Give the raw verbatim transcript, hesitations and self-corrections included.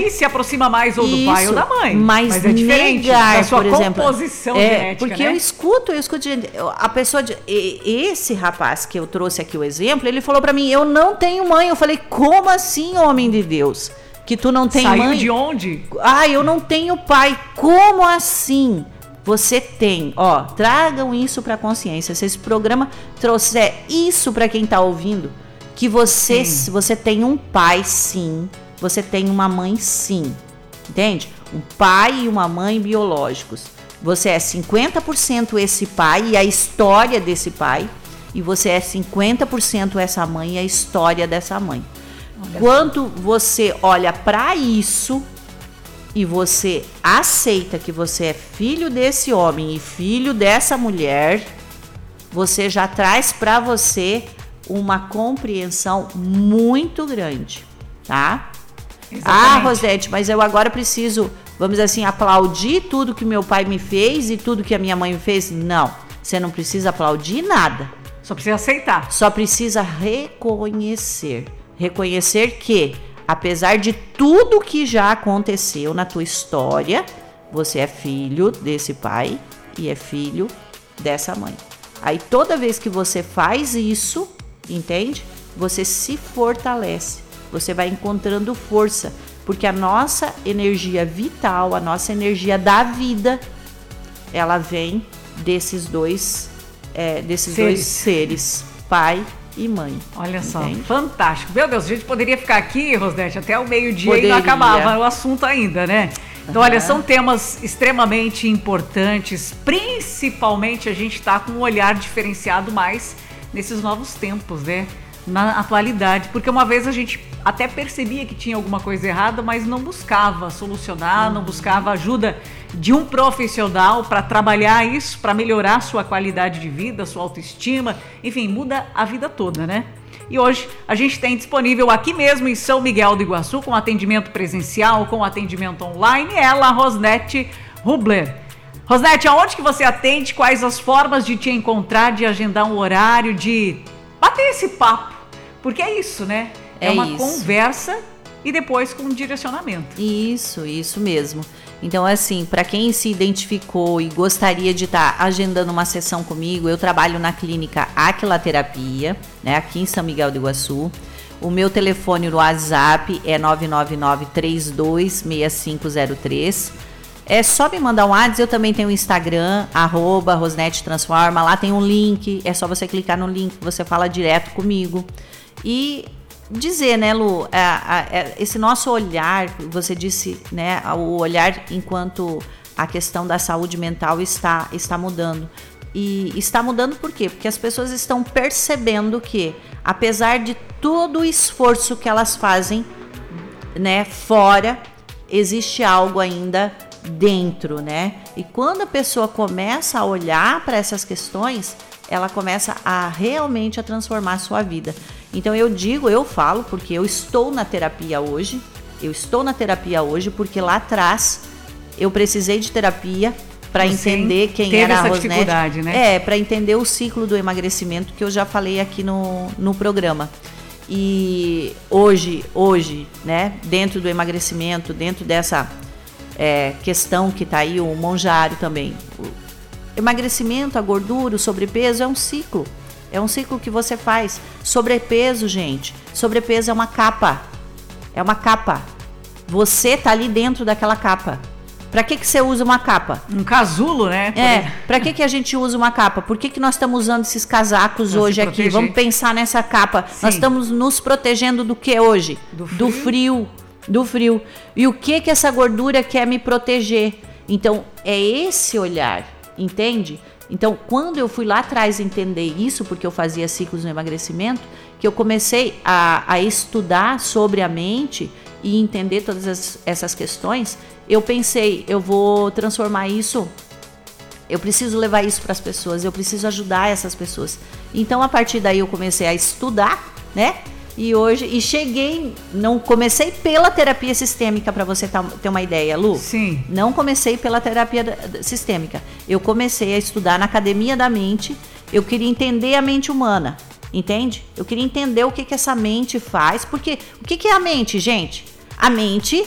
que se aproxima mais ou do Isso, pai ou da mãe. Mas, mas é diferente negar, da sua por exemplo, composição é, genética, porque né? eu escuto, eu escuto gente, a pessoa, de, esse rapaz que eu trouxe aqui o exemplo, ele falou pra mim, eu não tenho mãe. Eu falei, como assim, homem de Deus? Que tu não tem Saiu mãe? de onde? Ah, eu não tenho pai. Como assim? Você tem, ó, tragam isso pra consciência. Se esse programa trouxer isso pra quem tá ouvindo, que você, Sim. você tem um pai, sim. Você tem uma mãe, sim. Entende? Um pai e uma mãe biológicos. Você é cinquenta por cento esse pai e a história desse pai. E você é cinquenta por cento essa mãe e a história dessa mãe. Olha. Quando você olha pra isso e você aceita que você é filho desse homem e filho dessa mulher, você já traz pra você uma compreensão muito grande, tá? Exatamente. Ah, Rosete, mas eu agora preciso, vamos dizer assim, aplaudir tudo que meu pai me fez e tudo que a minha mãe me fez? Não, você não precisa aplaudir nada. Só precisa aceitar. Só precisa reconhecer. Reconhecer que, apesar de tudo que já aconteceu na tua história, você é filho desse pai e é filho dessa mãe. Aí toda vez que você faz isso, entende? Você se fortalece, você vai encontrando força, porque a nossa energia vital, a nossa energia da vida, ela vem desses dois, é, desses seres. dois seres, pai e mãe. Olha só, entende? Fantástico. Meu Deus, a gente poderia ficar aqui, Rosete, até o meio-dia e não acabava o assunto ainda, né? Então, uhum. olha, são temas extremamente importantes, principalmente a gente está com um olhar diferenciado mais nesses novos tempos, né? Na atualidade, porque uma vez a gente até percebia que tinha alguma coisa errada, mas não buscava solucionar, uhum. não buscava ajuda de um profissional para trabalhar isso, para melhorar sua qualidade de vida, sua autoestima, enfim, muda a vida toda, né? E hoje a gente tem disponível aqui mesmo em São Miguel do Iguaçu, com atendimento presencial, com atendimento online, ela, Rosnete Rubler. Rosnete, aonde que você atende? Quais as formas de te encontrar, de agendar um horário, de bater esse papo? Porque é isso, né? É, é uma isso. conversa e depois com um direcionamento. Isso, isso mesmo. Então, assim, para quem se identificou e gostaria de estar tá agendando uma sessão comigo, eu trabalho na clínica Aquilaterapia, né, aqui em São Miguel do Iguaçu. O meu telefone no WhatsApp é nove nove nove, três dois seis cinco zero três. É só me mandar um WhatsApp. Eu também tenho o Instagram, arroba Rosnete Transforma. Lá tem um link, é só você clicar no link, você fala direto comigo. E dizer, né, Lu, a, a, a, esse nosso olhar, você disse, né, o olhar enquanto a questão da saúde mental está, está mudando. E está mudando por quê? Porque as pessoas estão percebendo que, apesar de todo o esforço que elas fazem, né, fora, existe algo ainda dentro, né? E quando a pessoa começa a olhar para essas questões, ela começa a realmente a transformar a sua vida. Então eu digo, eu falo, porque eu estou na terapia hoje, eu estou na terapia hoje porque lá atrás eu precisei de terapia para entender quem teve era essa a Rosnete. Dificuldade, né? É, para entender o ciclo do emagrecimento que eu já falei aqui no, no programa. E hoje, hoje, né, dentro do emagrecimento, dentro dessa é, questão que tá aí, o monjário também, o emagrecimento, a gordura, o sobrepeso é um ciclo. É um ciclo que você faz. Sobrepeso, gente. Sobrepeso é uma capa. É uma capa. Você tá ali dentro daquela capa. Pra que que você usa uma capa? Um casulo, né? É. Pra que que a gente usa uma capa? Por que que nós estamos usando esses casacos pra hoje aqui? Vamos pensar nessa capa. Sim. Nós estamos nos protegendo do que hoje? Do frio. Do frio. Do frio. E o que que essa gordura quer me proteger? Então, é esse olhar. Entende? Então, quando eu fui lá atrás entender isso, porque eu fazia ciclos no emagrecimento, que eu comecei a, a estudar sobre a mente e entender todas as, essas questões, eu pensei, eu vou transformar isso, eu preciso levar isso para as pessoas, eu preciso ajudar essas pessoas. Então, a partir daí, eu comecei a estudar, né? E hoje, e cheguei, não comecei pela terapia sistêmica, para você ter uma ideia, Lu. Sim. Não comecei pela terapia sistêmica. Eu comecei a estudar na Academia da Mente. Eu queria entender a mente humana, entende? Eu queria entender o que que essa mente faz, porque o que que é a mente, gente? A mente